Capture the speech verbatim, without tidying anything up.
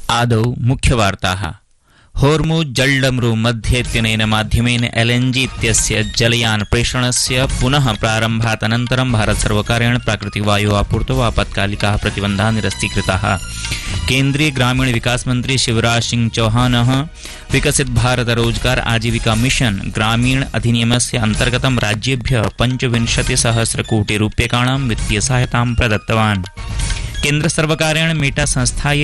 आदौ मुख्यवार्ताः। होर्मुज़ जलडमरू मध्ये इत्यनेन माध्यमेन एलएनजी इत्यस्य जलयान प्रेषणस्य पुनः प्रारम्भात् अनन्तरं भारतसर्वकारेण प्राकृतिकवायोः आपूर्तौ आपत्कालिकाः प्रतिबन्धाः निरस्तीकृताः। केन्द्रीय ग्रामीण विकास मंत्री शिवराज सिंह चौहानः विकसित भारत रोजगार आजीविका मिशन ग्रामीण अधिनियमस्य अन्तर्गतं राज्येभ्यः पञ्चविंशतिसहस्रकोटिरूप्यकाणां वित्तीय सहायतां प्रदत्तवान्। केन्द्रसर्वकारेण मेटा संस्थायै